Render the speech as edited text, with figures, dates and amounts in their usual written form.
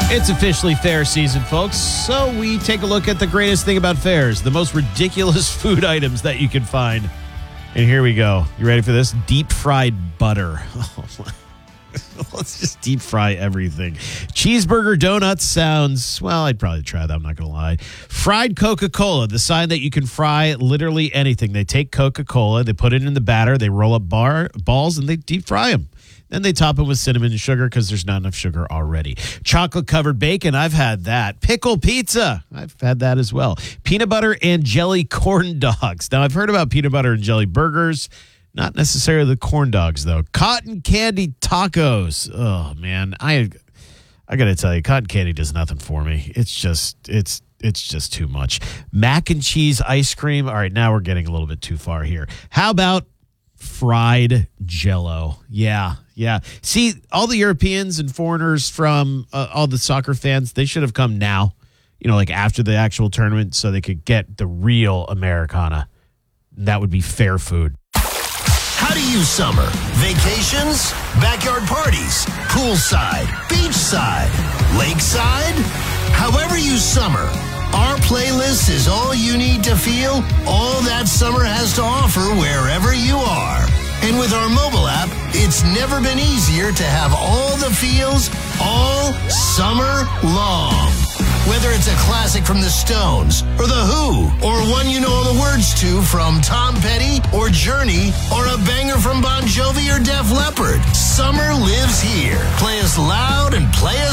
It's officially fair season, folks. So we take a look at the greatest thing about fairs, the most ridiculous food items that you can find. And here we go. You ready for this? Deep fried butter. Let's just deep fry everything. Cheeseburger donuts sounds, well, I'd probably try that. I'm not going to lie. Fried Coca-Cola, the sign that you can fry literally anything. They take Coca-Cola, they put it in the batter, they roll up balls, and they deep fry them. Then they top it with cinnamon and sugar because there's not enough sugar already. Chocolate-covered bacon, I've had that. Pickle pizza, I've had that as well. Peanut butter and jelly corn dogs. Now, I've heard about peanut butter and jelly burgers. Not necessarily the corn dogs, though. Cotton candy tacos. Oh, man. I got to tell you, cotton candy does nothing for me. It's just too much. Mac and cheese ice cream. All right, now we're getting a little bit too far here. How about fried Jell-O? Yeah. See, all the Europeans and foreigners from all the soccer fans, they should have come now, like after the actual tournament so they could get the real Americana. That would be fair food. How do you summer? Vacations? Backyard parties? Poolside? Beachside? Lakeside? However you summer, our playlist is all you need to feel all that summer has to offer wherever you are. And with our mobile app, it's never been easier to have all the feels all summer long. Whether it's a classic from the Stones, or The Who, or one you know all the words to from Tom Petty, or Journey, or a banger from Bon Jovi or Def Leppard, summer lives here. Play us loud and play us